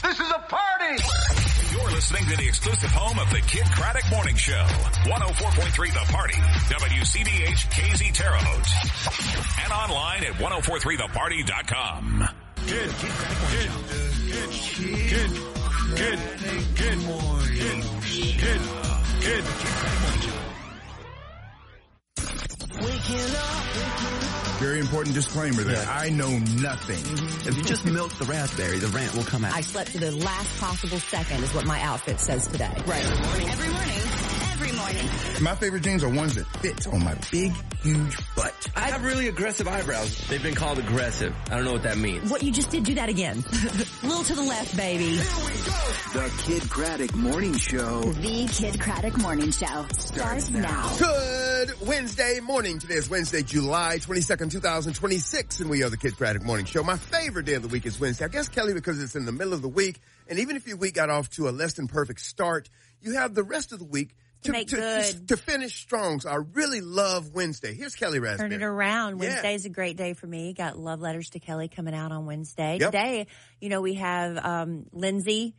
This is a party! You're listening to the exclusive home of the Kid Craddock Morning Show. 104.3 The Party. WCBH KZ Terre Haute. And online at 1043theparty.com. Very important disclaimer there. I know nothing. If you just milk the raspberry, the rant will come out. I slept to the last possible second is what my outfit says today. Right. Every morning. My favorite jeans are ones that fit on my big, huge butt. I have really aggressive eyebrows. They've been called aggressive. I don't know what that means. What you just did, do that again. A little to the left, baby. The Kid Craddock Morning Show. The Kid Craddock Morning Show starts now. Good Wednesday morning. Today is Wednesday, July 22nd, 2026, and we are the Kid Craddock Morning Show. My favorite day of the week is Wednesday. I guess, Kelly, because it's in the middle of the week, and even if your week got off to a less than perfect start, you have the rest of the week to finish strong. So I really love Wednesday. Here's Kelly Raspberry. Turn it around. Yeah. Wednesday's a great day for me. Got love letters to Kelly coming out on Wednesday. Yep. Today, we have Lindsay.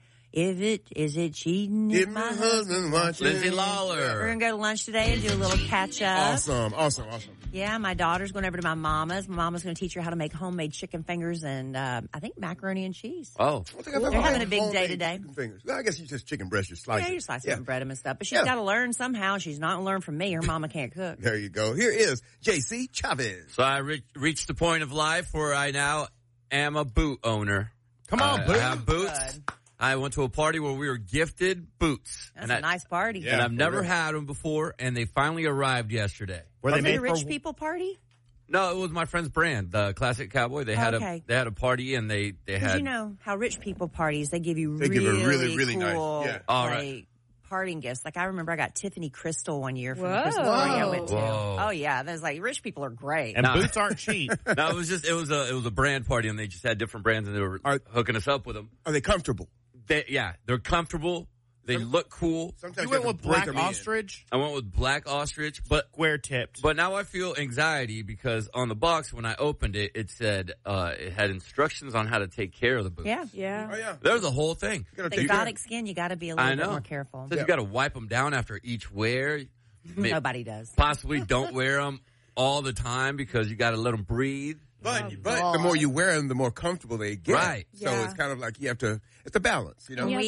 Is it cheating if my husband watching? Lindsay Lawler. We're going to go to lunch today and do a little catch up. Awesome. Yeah, my daughter's going over to my mama's. My mama's going to teach her how to make homemade chicken fingers and I think macaroni and cheese. Oh. They're having a big day today. Fingers. Well, I guess you just chicken breast, you slice it. Yeah, you slice it and bread them and stuff. But she's got to learn somehow. She's not going to learn from me. Her mama can't cook. There you go. Here is JC Chavez. So I reached the point of life where I now am a boot owner. Come on, boot. I have boots. Good. I went to a party where we were gifted boots. That's a nice party. Yeah, and I've never had them before, and they finally arrived yesterday. Was it a rich people party? No, it was my friend's brand, the Classic Cowboy. They had a party, and they had. You know how rich people parties, they give you give a really cool, nice. Yeah. parting gifts. Like I remember I got Tiffany crystal one year from the Christmas party I went to. Oh yeah, there's like rich people are great. And boots aren't cheap. No, it was a brand party, and they just had different brands, and they were hooking us up with them. Are they comfortable? They're comfortable. They look cool. Sometimes you went with black ostrich? I went with black ostrich, but square tipped. But now I feel anxiety because on the box when I opened it, it said it had instructions on how to take care of the boots. Yeah. Oh yeah. There's a whole thing. Exotic skin, you got to be a little bit more careful. So you got to wipe them down after each wear. Nobody does. Possibly don't wear them all the time because you got to let them breathe. But the more you wear them, the more comfortable they get. Right. So it's kind of like you have to. It's a balance, you know. When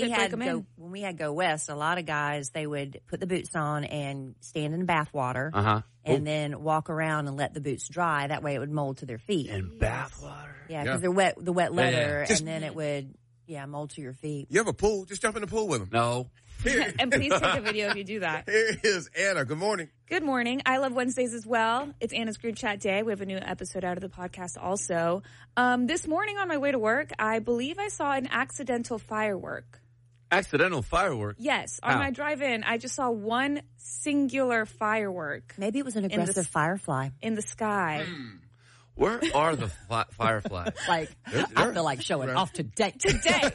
we had Go West, a lot of guys they would put the boots on and stand in bath water, and then walk around and let the boots dry. That way, it would mold to their feet. And bath water. Yeah, because they're wet, the wet leather, and then it would mold to your feet. You have a pool? Just jump in the pool with them. No. And please take a video if you do that. Here is Anna. Good morning. Good morning. I love Wednesdays as well. It's Anna's Group Chat Day. We have a new episode out of the podcast also. This morning on my way to work, I believe I saw an accidental firework. Accidental firework? Yes. On my drive-in, I just saw one singular firework. Maybe it was an aggressive firefly. In the sky. Where are the fireflies? I feel like showing off today. Today.